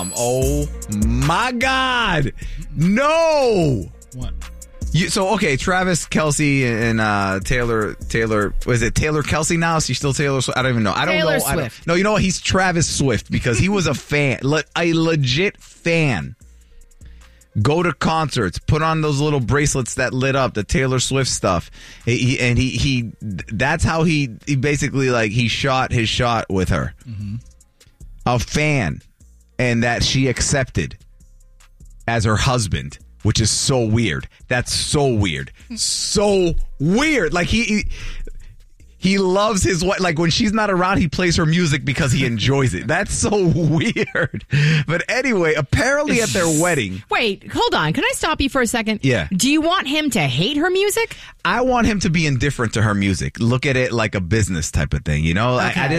Oh my God. No. What? Travis Kelce and Taylor, was it Taylor Kelce now? Is he still Taylor Swift? I don't even know. I don't Taylor know. Swift. No, you know what? He's Travis Swift because he was a fan, a legit fan. Go to concerts, put on those little bracelets that lit up, the Taylor Swift stuff. That's how he basically he shot his shot with her. Mm-hmm. A fan, and that she accepted as her husband. Which is so weird. That's so weird. So weird. Like he loves his wife. Like when she's not around, he plays her music because he enjoys it. That's so weird. But anyway, apparently at their wedding. Wait, hold on. Can I stop you for a second? Yeah. Do you want him to hate her music? I want him to be indifferent to her music. Look at it like a business type of thing. You know, Okay.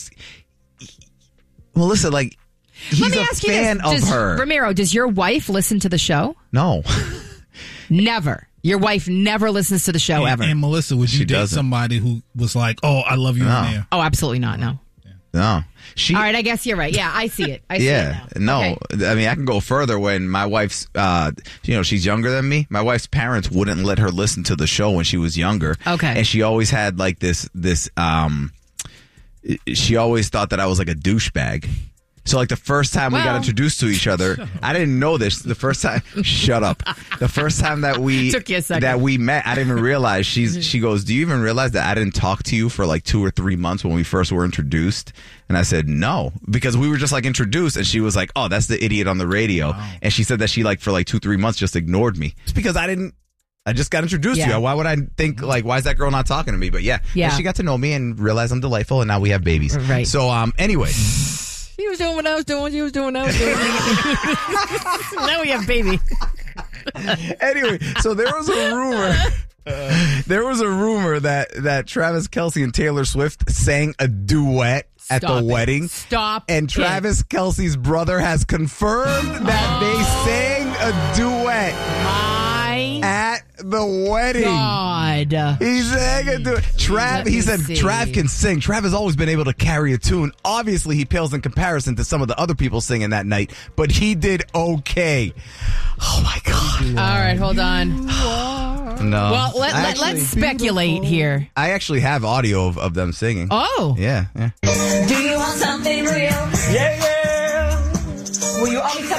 Well, listen, he's Let me a ask you fan this. of her. Ramiro, does your wife listen to the show? No. Never. Your wife never listens to the show ever. And Melissa, would you date somebody who was like, "Oh, I love you," on there? Oh, absolutely not. No. No. All right, I guess you're right. Yeah, I see it. I see it now. No. Okay. I mean, I can go further. When my wife's, she's younger than me. My wife's parents wouldn't let her listen to the show when she was younger. Okay. And she always had she always thought that I was like a douchebag. So the first time we got introduced to each other, I didn't know this. The first time, shut up. The first time that we Took you a second. that we met, I didn't even realize. She goes, "Do you even realize that I didn't talk to you for 2 or 3 months when we first were introduced?" And I said, "No," because we were just introduced, and she was like, "Oh, that's the idiot on the radio." Wow. And she said that she for 2-3 months just ignored me. It's because I just got introduced to you. Why would I think why is that girl not talking to me? But yeah. And she got to know me and realized I'm delightful, and now we have babies. Right. So anyway. She was doing what I was doing. She was doing what I was doing. Now we have baby. Anyway, so there was a rumor. There was a rumor that Travis Kelce and Taylor Swift sang a duet at the wedding. Stop. And Travis Kelce's brother has confirmed that they sang a duet at the wedding. God. He sang a duet. He said Trav can sing. Trav has always been able to carry a tune. Obviously, he pales in comparison to some of the other people singing that night, but he did okay. Oh, my God. All right, hold on. No. Well, let's speculate here. I actually have audio of them singing. Oh. Yeah. Do you want something real? Yeah. Will you always